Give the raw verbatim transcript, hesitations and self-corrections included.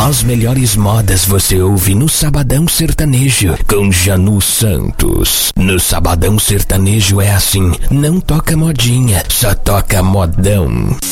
As melhores modas você ouve no Sabadão Sertanejo com Janu Santos. No Sabadão Sertanejo é assim, não toca modinha, só toca modão.